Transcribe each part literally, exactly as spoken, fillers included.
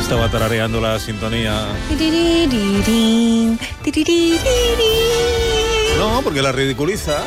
estaba tarareando la sintonía. No, porque la ridiculiza.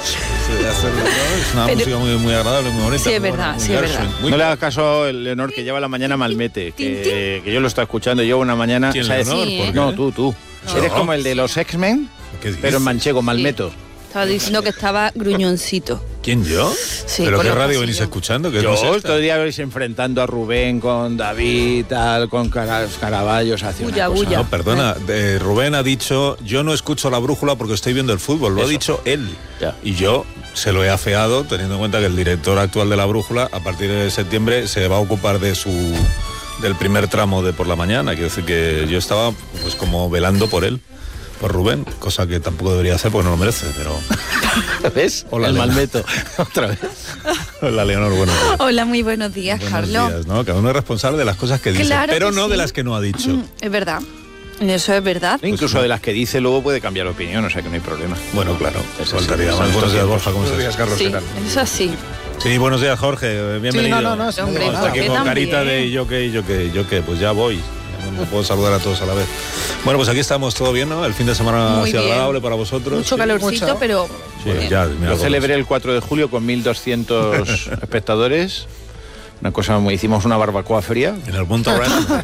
Es una Pero, música muy, muy agradable, muy bonita. Sí, es muy verdad, buena, sí, muy es Gershwin, verdad. muy No le hagas caso a Leonor, que lleva la mañana Malmete, que, que yo lo estoy escuchando, llevo una mañana... ¿Quién, ¿sabes? Leonor? Sí, ¿Por ¿eh? qué? No, tú, tú. No. Eres como el de los X-Men, ¿Qué dices? pero en manchego, Malmeto. Estaba diciendo que estaba gruñoncito. ¿Quién, yo? Sí, ¿Pero por qué lo radio pasillo. venís escuchando? ¿Qué Yo es esta? todo el día vais enfrentando a Rubén con David, tal, con Cara- Caraballos, hacia una Bulla, cosa. bulla. No, perdona, eh, Rubén ha dicho, yo no escucho la brújula porque estoy viendo el fútbol, lo Eso. ha dicho él. Ya. Y yo se lo he afeado, teniendo en cuenta que el director actual de la brújula, a partir de septiembre, se va a ocupar de su del primer tramo de por la mañana. Quiero decir que yo estaba pues como velando por él, por Rubén, cosa que tampoco debería hacer porque no lo merece, pero... ¿Ves? Hola, el Leonor. Malmeto. Otra vez. Hola, Leonor, buenos días. Hola, muy buenos días, Buenos Carlos. días, ¿no? Cada uno es responsable de las cosas que dice, Claro pero que no sí. de las que no ha dicho. Mm, Es verdad. Eso es verdad. Incluso de las que dice luego puede cambiar de opinión, o sea que no hay problema. Bueno, claro, Eso faltaría sí, más. son Buenos días, estos Borja, ¿cómo Buenos estás? días, Carlos, Sí, ¿qué tal? eso sí. Sí, buenos días, Jorge, bienvenido. Sí, no, no, no, sí, Hombre, nada. Está aquí ¿por qué con también? carita de ¿y yo qué, y yo qué, y yo qué? Pues ya voy. Ya no puedo saludar a todos a la vez. Bueno, pues aquí estamos, todo bien, ¿no? El fin de semana Muy ha sido bien. agradable para vosotros. Mucho Sí. calorcito, Mucho. pero... Sí, bien. ya, mira Yo cómo celebré es. el cuatro de julio con mil doscientos espectadores. Una cosa, muy- hicimos una barbacoa fría. En el Monte Rushmore.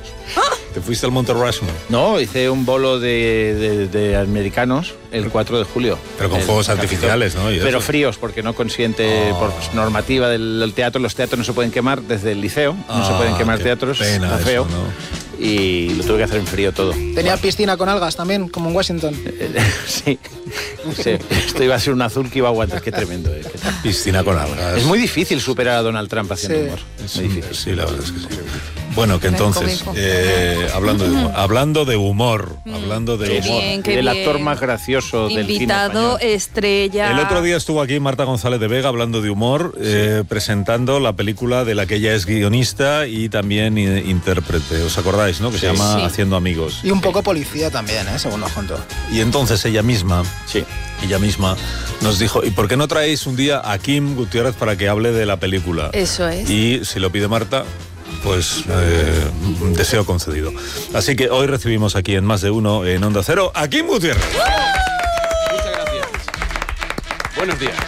¿Te fuiste al Monte Rushmore? No, hice un bolo de, de- de americanos el cuatro de julio. Pero con El fuegos capitán. artificiales, ¿no? Y Pero eso. fríos, porque no consiente, Oh. por normativa del, del teatro, los teatros no se pueden quemar desde el liceo, no se Ah, pueden quemar qué teatros, pena está eso, feo. ¿no? Y lo tuve que hacer en frío todo. Tenía piscina con algas también, como en Washington. sí, sí, esto iba a ser un azul que iba a aguantar, qué tremendo. eh, qué tal. Piscina con algas. Es muy difícil superar a Donald Trump haciendo Sí. humor. Es Muy un- difícil. Sí, la verdad es que sí. Bueno, que Venco, entonces, venco. eh, hablando, de humor, hablando de humor, hablando de Qué humor. bien, qué el bien. actor más gracioso del cine Invitado, español. estrella. El otro día estuvo aquí Marta González de Vega hablando de humor, eh, presentando la película de la que ella es guionista y también eh, intérprete. ¿Os acordáis, no? Que se Sí. llama Sí. Haciendo Amigos. Y un poco policía también, ¿eh? Según nos contó. Y entonces ella misma, Sí. ella misma nos dijo, ¿y por qué no traéis un día a Kim Gutiérrez para que hable de la película? Eso es. Y si lo pide Marta, pues eh, deseo concedido. Así que hoy recibimos aquí en Más de Uno, en Onda Cero, a Kim Gutiérrez. Muchas gracias. Buenos días.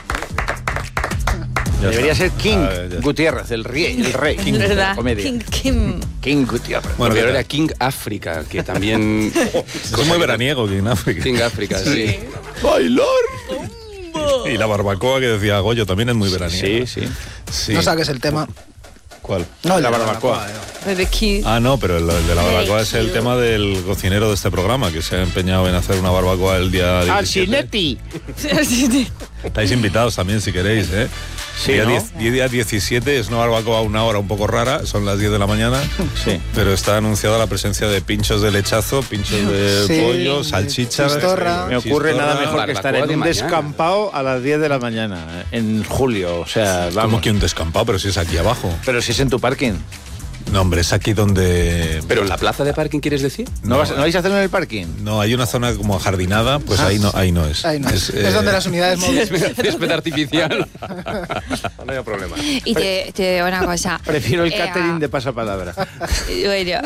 Ya Debería está. ser King Ah, ya está. Gutiérrez, el rey, el rey King Es de la verdad. comedia. King Kim. King Gutiérrez. Bueno, Porque ¿qué ahora tal? era King África, que también... Es muy veraniego aquí en África. King África, sí. ¡Bailar! Y la barbacoa que decía Goyo también es muy veraniega. Sí, sí. Sí. No saques el tema. ¿Cuál? No, el La de barbacoa. eh. The King. Ah, no, pero el, el de la Hey, barbacoa es el cute. tema del cocinero de este programa, que se ha empeñado en hacer una barbacoa el día diecisiete. Alcinetti. Sí, sí. Estáis invitados también si queréis, ¿eh? Sí, día, ¿no? diez- día diecisiete es una barbacoa a una hora un poco rara, son las diez de la mañana, Sí. pero está anunciada la presencia de pinchos de lechazo, pinchos de Sí, pollo, de salchichas. chistorra. Me ocurre chistorra. nada mejor que estar en barbacoa de un mañana. descampado a las diez de la mañana, eh, en julio, o sea, Como vamos. que un descampado, pero si es aquí abajo. Pero si es en tu parking. No, hombre, es aquí donde... ¿Pero en la plaza de parking quieres decir? ¿No, No. vas- ¿no vais a hacerlo en el parking? No, hay una zona como ajardinada, pues ahí no, ahí no es. Ahí no. Es, eh, donde las unidades móviles. Césped artificial. No hay problema. Y te, te digo una cosa. Prefiero el Eh, catering de pasapalabra. Bueno,